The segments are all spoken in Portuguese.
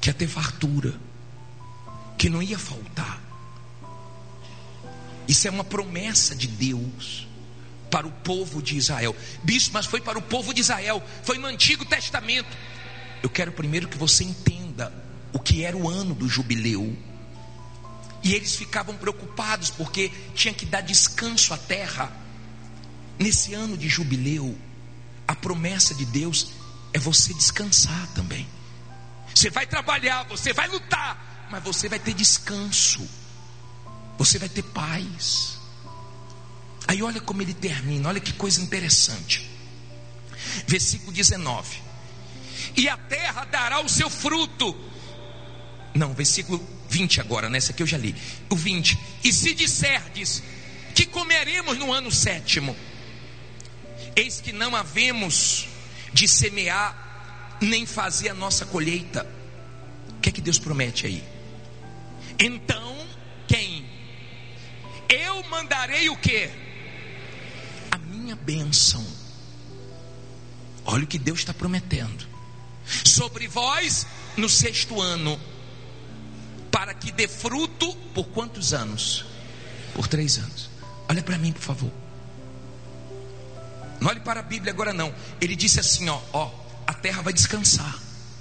que ia ter fartura, que não ia faltar. Isso é uma promessa de Deus para o povo de Israel. Bispo, mas foi para o povo de Israel, foi no Antigo Testamento. Eu quero primeiro que você entenda o que era o ano do jubileu. E eles ficavam preocupados porque tinha que dar descanso à terra. Nesse ano de jubileu, a promessa de Deus é você descansar também. Você vai trabalhar, você vai lutar, mas você vai ter descanso, você vai ter paz. Aí olha como ele termina, olha que coisa interessante. Versículo 19: e a terra dará o seu fruto. Não, versículo 20 agora, nessa aqui eu já li. O 20: e se disserdes que comeremos no ano 7º, eis que não havemos de semear, nem fazer a nossa colheita. O que é que Deus promete aí? Então, quem? Eu mandarei o quê? A minha bênção. Olha o que Deus está prometendo. Sobre vós no 6º ano, para que dê fruto por quantos anos? Por 3 anos. Olha para mim, por favor. Não olhe para a Bíblia agora não. Ele disse assim, ó, a terra vai descansar,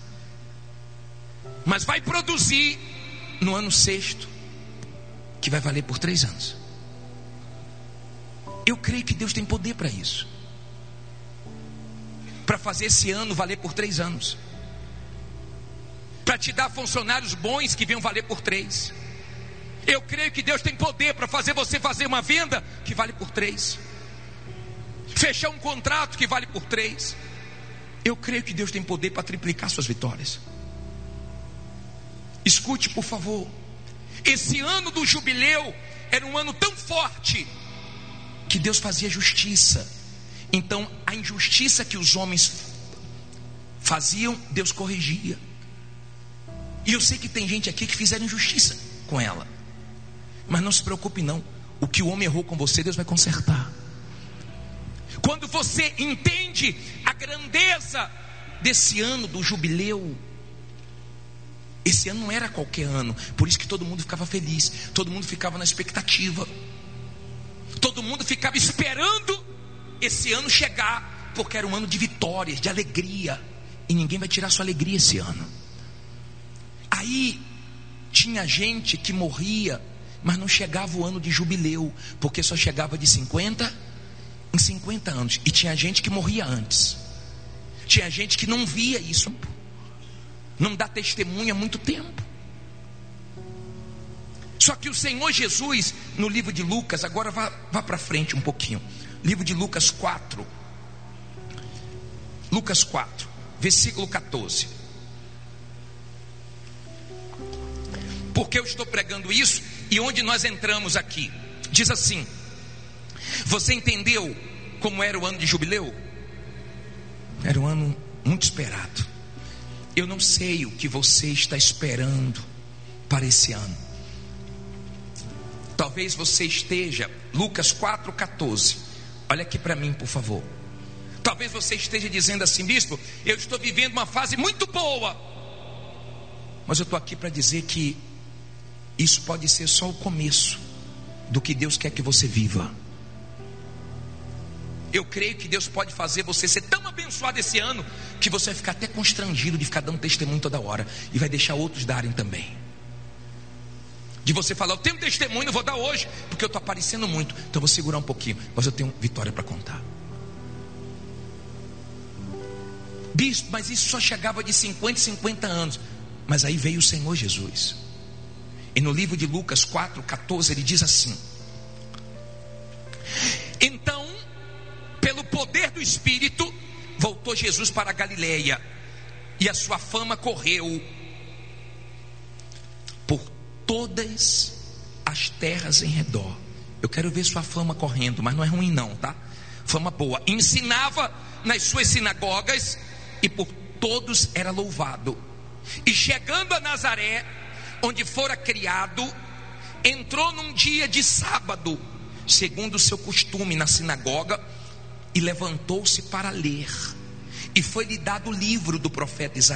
mas vai produzir no ano 6º, que vai valer por 3 anos. Eu creio que Deus tem poder para isso, para fazer esse ano valer por 3 anos, para te dar funcionários bons que venham valer por 3. Eu creio que Deus tem poder para fazer você fazer uma venda que vale por 3, fechar um contrato que vale por 3. Eu creio que Deus tem poder para triplicar suas vitórias. Escute, por favor. Esse ano do jubileu era um ano tão forte que Deus fazia justiça. Então a injustiça que os homens faziam, Deus corrigia. E eu sei que tem gente aqui que fizeram injustiça com ela, mas não se preocupe não. O que o homem errou com você, Deus vai consertar. Quando você entende a grandeza desse ano do jubileu, esse ano não era qualquer ano, por isso que todo mundo ficava feliz, todo mundo ficava na expectativa, todo mundo ficava esperando esse ano chegar, porque era um ano de vitórias, de alegria, e ninguém vai tirar sua alegria esse ano. Aí tinha gente que morria, mas não chegava o ano de jubileu, porque só chegava de 50 em 50 anos. E tinha gente que morria antes. Tinha gente que não via isso, não dá testemunha há muito tempo. Só que o Senhor Jesus, no livro de Lucas, agora vá para frente um pouquinho, livro de Lucas 4, Lucas 4, versículo 14. Porque eu estou pregando isso, e onde nós entramos aqui, diz assim: você entendeu como era o ano de jubileu? Era um ano muito esperado. Eu não sei o que você está esperando para esse ano. Talvez você esteja, Lucas 4,14. Olha aqui para mim, por favor. Talvez você esteja dizendo assim: bispo, eu estou vivendo uma fase muito boa. Mas eu estou aqui para dizer que isso pode ser só o começo do que Deus quer que você viva. Eu creio que Deus pode fazer você ser tão abençoado esse ano que você vai ficar até constrangido de ficar dando testemunho toda hora, e vai deixar outros darem também. De você falar: eu tenho testemunho, eu vou dar hoje porque eu estou aparecendo muito, então eu vou segurar um pouquinho, mas eu tenho vitória para contar. Bispo, mas isso só chegava de 50 em 50 anos. Mas aí veio o Senhor Jesus, e no livro de Lucas 4,14 ele diz assim: então, pelo poder do Espírito, voltou Jesus para a Galileia, e a sua fama correu por todas as terras em redor. Eu quero ver sua fama correndo, mas não é ruim não, tá? Fama boa. Ensinava nas suas sinagogas, e por todos era louvado. E chegando a Nazaré, onde fora criado, entrou num dia de sábado, segundo o seu costume, na sinagoga, e levantou-se para ler. E foi-lhe dado o livro do profeta Isaías.